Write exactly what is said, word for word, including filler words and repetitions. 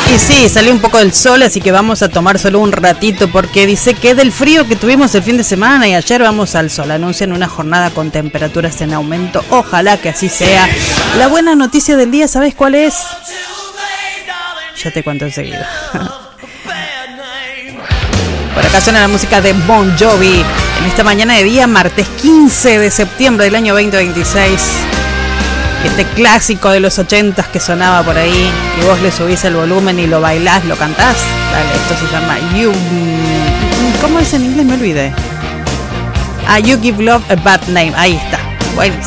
Y sí, salió un poco del sol, así que vamos a tomar solo un ratito porque dice que del frío que tuvimos el fin de semana y ayer vamos al sol. Anuncian una jornada con temperaturas en aumento. Ojalá que así sea. La buena noticia del día, ¿sabes cuál es? Ya te cuento enseguida. Por acá suena la música de Bon Jovi en esta mañana de día, martes quince de septiembre del año veinte veintiséis. Este clásico de los ochentas que sonaba por ahí y vos le subís el volumen y lo bailás, lo cantás. Dale, esto se llama You... ¿Cómo es en inglés? Me olvidé. Ah, You Give Love a Bad Name. Ahí está. Buenísimo.